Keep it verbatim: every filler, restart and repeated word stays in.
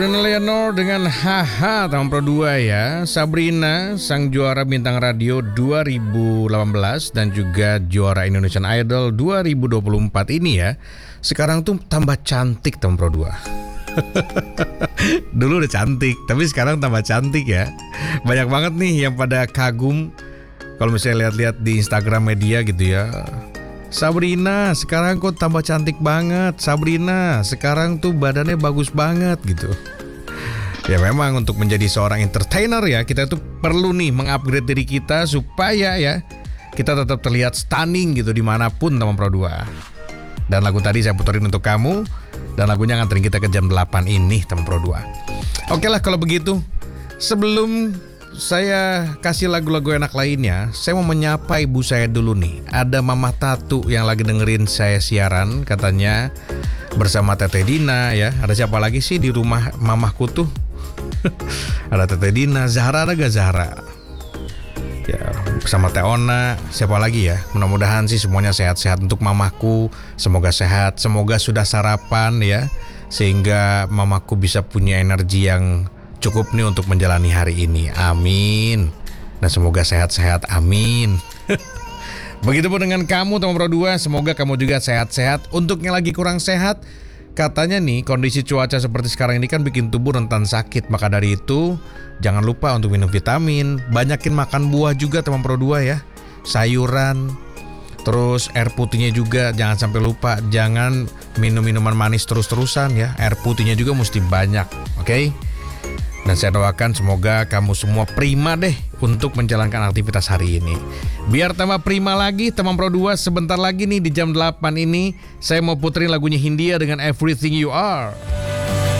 Leonor dengan Haha tahun Pro dua ya. Sabrina sang juara bintang radio dua ribu delapan belas dan juga juara Indonesian Idol dua ribu dua puluh empat ini ya. Sekarang tuh tambah cantik tahun Pro dua. Dulu udah cantik, tapi sekarang tambah cantik ya. Banyak banget nih yang pada kagum kalau misalnya lihat-lihat di Instagram media gitu ya. Sabrina sekarang kok tambah cantik banget. Sabrina sekarang tuh badannya bagus banget gitu. Ya memang untuk menjadi seorang entertainer ya, kita tuh perlu nih mengupgrade diri kita supaya ya kita tetap terlihat stunning gitu dimanapun teman Pro dua. Dan lagu tadi saya puterin untuk kamu, dan lagunya nganterin kita ke jam delapan ini teman Pro dua. Oke lah kalau begitu, sebelum saya kasih lagu-lagu enak lainnya, saya mau menyapa ibu saya dulu nih. Ada Mama Tatu yang lagi dengerin saya siaran, katanya bersama Teteh Dina ya. Ada siapa lagi sih di rumah mamahku tuh? Ada Teteh Dina, Zahra, ada gak Zahra? Ya, bersama Teh Ona, siapa lagi ya? Mudah-mudahan sih semuanya sehat-sehat untuk mamahku. Semoga sehat, semoga sudah sarapan ya, sehingga mamahku bisa punya energi yang cukup nih untuk menjalani hari ini. Amin. Dan semoga sehat-sehat. Amin. Begitupun dengan kamu teman Pro dua, semoga kamu juga sehat-sehat. Untuk yang lagi kurang sehat, katanya nih kondisi cuaca seperti sekarang ini kan bikin tubuh rentan sakit. Maka dari itu jangan lupa untuk minum vitamin, banyakin makan buah juga teman Pro dua ya. Sayuran, terus air putihnya juga jangan sampai lupa. Jangan minum minuman manis terus-terusan ya. Air putihnya juga mesti banyak, oke? Okay? Dan saya doakan semoga kamu semua prima deh untuk menjalankan aktivitas hari ini. Biar tambah prima lagi teman Pro dua, sebentar lagi nih di jam delapan ini saya mau puterin lagunya Hindia dengan Everything You Are.